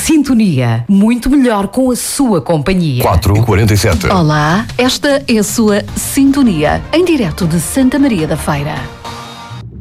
sintonia. Muito melhor com a sua companhia. 4h47. Olá, esta é a sua sintonia, em direto de Santa Maria da Feira.